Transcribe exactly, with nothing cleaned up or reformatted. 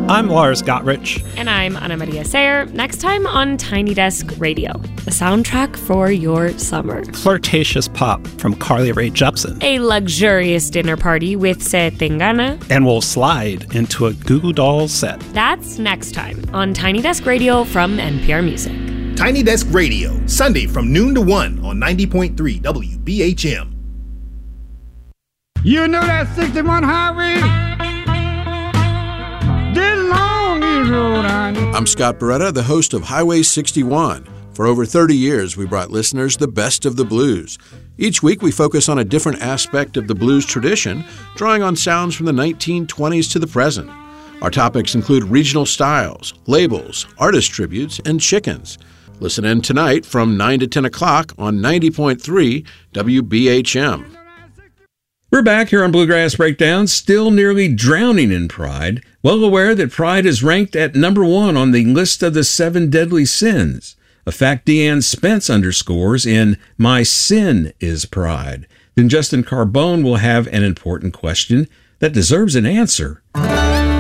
I'm Lars Gottrich. And I'm Ana Maria Sayer. Next time on Tiny Desk Radio, the soundtrack for your summer. Flirtatious pop from Carly Rae Jepsen. A luxurious dinner party with Se Tengana. And we'll slide into a Goo Goo Dolls set. That's next time on Tiny Desk Radio from N P R Music. Tiny Desk Radio, Sunday from noon to one on ninety point three W B H M. You know that sixty-one highway? This long is road I know. I'm Scott Beretta, the host of Highway sixty-one. For over thirty years, we brought listeners the best of the blues. Each week, we focus on a different aspect of the blues tradition, drawing on sounds from the nineteen twenties to the present. Our topics include regional styles, labels, artist tributes, and chickens. Listen in tonight from nine to ten o'clock on ninety point three W B H M. We're back here on Bluegrass Breakdown, still nearly drowning in pride, well aware that pride is ranked at number one on the list of the seven deadly sins, a fact Deanne Spence underscores in My Sin is Pride. Then Justin Carbone will have an important question that deserves an answer.